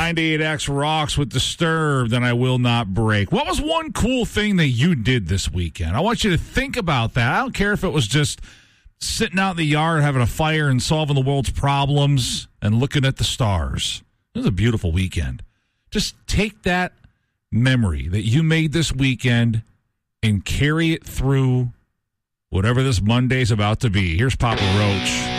98X rocks with Disturbed, and I Will Not Break. What was one cool thing that you did this weekend? I want you to think about that. I don't care if it was just sitting out in the yard having a fire and solving the world's problems and looking at the stars. It was a beautiful weekend. Just take that memory that you made this weekend and carry it through whatever this Monday's about to be. Here's Papa Roach.